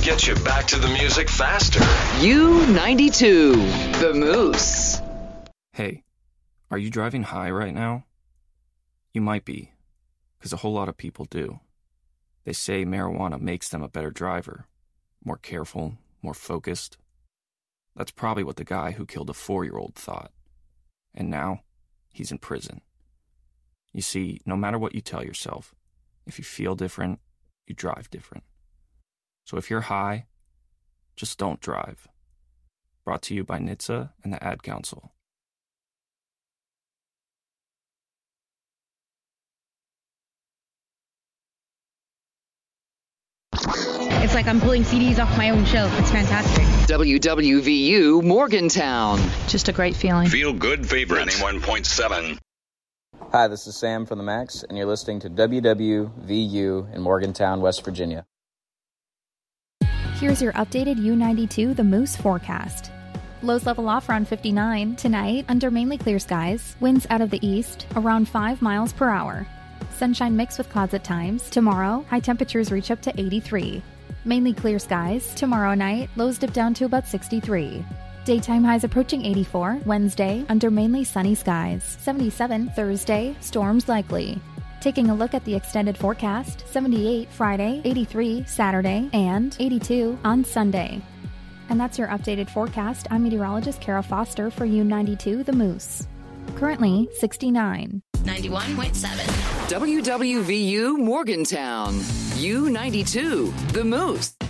Get you back to the music faster. U92, The Moose. Hey, are you driving high right now? You might be, because a whole lot of people do. They say marijuana makes them a better driver, more careful, more focused. That's probably what the guy who killed a 4-year-old thought. And now, he's in prison. You see, no matter what you tell yourself, if you feel different, you drive different. So if you're high, just don't drive. Brought to you by NHTSA and the Ad Council. It's like I'm pulling CDs off my own shelf. It's fantastic. WWVU Morgantown. Just a great feeling. Feel good favorite. 91.7. Hi, this is Sam from the Max, and you're listening to WWVU in Morgantown, West Virginia. Here's your updated U92 The Moose forecast. Lows level off around 59. Tonight, under mainly clear skies. Winds out of the east, around 5 miles per hour. Sunshine mixed with clouds at times. Tomorrow, high temperatures reach up to 83. Mainly clear skies. Tomorrow night, lows dip down to about 63. Daytime highs approaching 84. Wednesday, under mainly sunny skies. 77. Thursday, storms likely. Taking a look at the extended forecast, 78 Friday, 83 Saturday, and 82 on Sunday. And that's your updated forecast. I'm meteorologist Kara Foster for U92 The Moose. Currently 69. 91.7. WWVU Morgantown. U92 The Moose.